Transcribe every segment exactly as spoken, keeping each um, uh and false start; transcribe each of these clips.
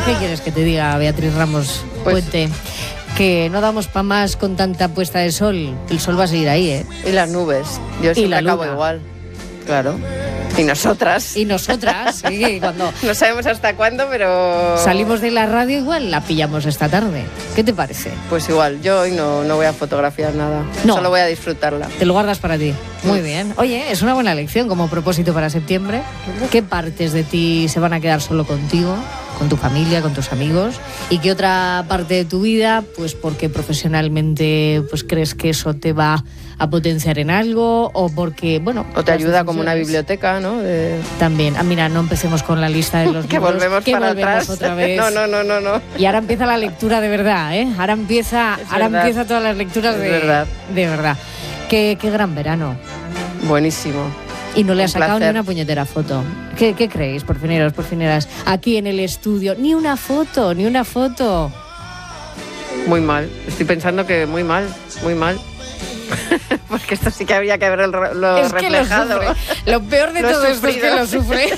¿Qué quieres que te diga, Beatriz Ramos Pues, Puente? Que no damos pa' más con tanta puesta de sol. El sol va a seguir ahí, ¿eh? Y las nubes. Yo siempre la acabo luna. igual. Claro. Y nosotras. Y nosotras, sí, cuando No sabemos hasta cuándo, pero... salimos de la radio igual la pillamos esta tarde. ¿Qué te parece? Pues igual, yo hoy no, no voy a fotografiar nada. No. Solo voy a disfrutarla. Te lo guardas para ti. Muy bien. Oye, es una buena lección como propósito para septiembre. ¿Qué partes de ti se van a quedar solo contigo, con tu familia, con tus amigos? ¿Y qué otra parte de tu vida, pues porque profesionalmente pues crees que eso te va a potenciar en algo o porque, bueno... O te las ayuda como una decisiones- biblioteca, ¿no? De... También. Ah, mira, no empecemos con la lista de los Que libros. volvemos que para volvemos atrás. otra vez. No, no, no, no, no. Y ahora empieza la lectura de verdad, ¿eh? Ahora empieza, Es ahora verdad. empieza todas las lecturas Es de verdad. de verdad. Qué, qué gran verano. Buenísimo. Y no le Un has sacado placer. ni una puñetera foto. ¿Qué, qué creéis, porfineros, porfineras? Aquí en el estudio, ni una foto, ni una foto. Muy mal. Estoy pensando que muy mal, muy mal. Porque esto sí que habría que haberlo lo es que lo reflejado. sufre. Lo peor de Lo he todo esto es que sufrido. lo sufre.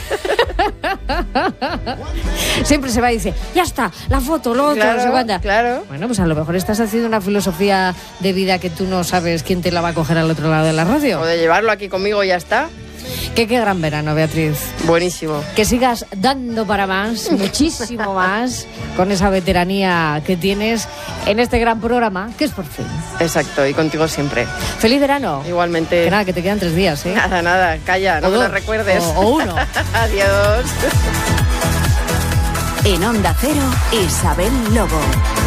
Siempre se va y dice, ya está, la foto, lo otro, no sé Claro, cuánta. claro. Bueno, pues a lo mejor estás haciendo una filosofía de vida que tú no sabes quién te la va a coger al otro lado de la radio. O de llevarlo aquí conmigo y ya está. Que qué gran verano, Beatriz. Buenísimo. Que sigas dando para más, muchísimo más, con esa veteranía que tienes en este gran programa, que es Por Fin. Exacto, y contigo siempre. ¡Feliz verano! Igualmente. Que nada, que te quedan tres días, ¿eh? Nada, nada, calla, no O me lo dos, recuerdes. o- o uno. Adiós. En Onda Cero, Isabel Lobo.